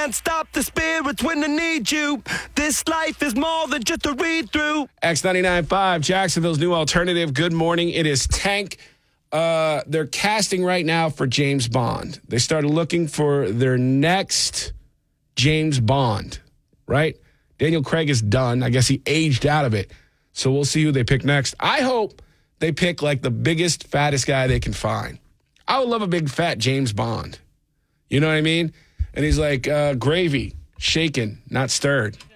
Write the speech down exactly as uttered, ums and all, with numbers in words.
can't stop the spirits when they need you. This life is more than just a read-through. X ninety-nine point five, Jacksonville's new alternative. Good morning. It is Tank. Uh, they're casting right now for James Bond. They started looking for their next James Bond, right? Daniel Craig is done. I guess he aged out of it. So we'll see who they pick next. I hope they pick like the biggest, fattest guy they can find. I would love a big, fat James Bond. You know what I mean? And he's like, uh, gravy, shaken, not stirred.